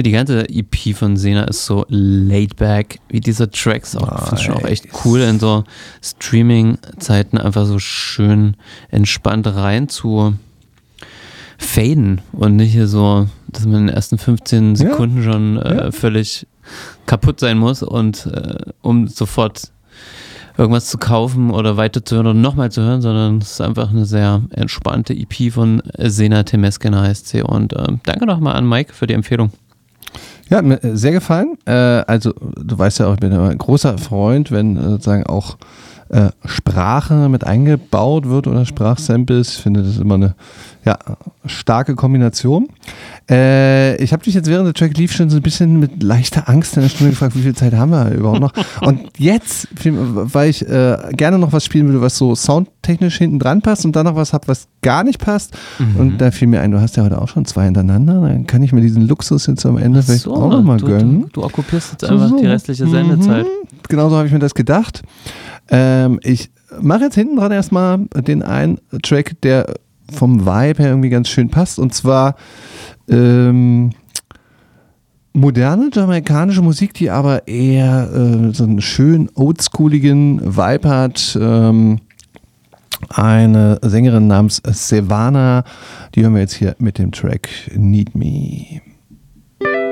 finde, die ganze EP von Sena ist so laid back, wie dieser Tracks auch. Finde ich schon auch echt cool, in so Streaming-Zeiten einfach so schön entspannt rein zu faden und nicht hier so, dass man in den ersten 15 Sekunden schon völlig kaputt sein muss und um sofort irgendwas zu kaufen oder weiterzuhören oder nochmal zu hören, sondern es ist einfach eine sehr entspannte EP von Sena Temesgen heißt sie. Und danke nochmal an Mike für die Empfehlung. Ja, hat mir sehr gefallen. Also du weißt ja auch, ich bin immer ein großer Freund, wenn sozusagen auch Sprache mit eingebaut wird oder Sprachsamples. Ich finde, das ist immer eine starke Kombination. Ich habe dich jetzt während der Track lief schon so ein bisschen mit leichter Angst in der Stunde gefragt, wie viel Zeit haben wir überhaupt noch? Und jetzt, weil ich gerne noch was spielen würde, was so soundtechnisch hinten dran passt und dann noch was habe, was gar nicht passt. Und da fiel mir ein, du hast ja heute auch schon 2 hintereinander, dann kann ich mir diesen Luxus jetzt am Ende vielleicht auch nochmal gönnen. Du okkupierst jetzt einfach die restliche Sendezeit. Genauso habe ich mir das gedacht. Ich mache jetzt hinten dran erstmal den einen Track, der vom Vibe her irgendwie ganz schön passt, und zwar moderne jamaikanische Musik, die aber eher so einen schön oldschooligen Vibe hat. Eine Sängerin namens Sevana, die hören wir jetzt hier mit dem Track Need Me.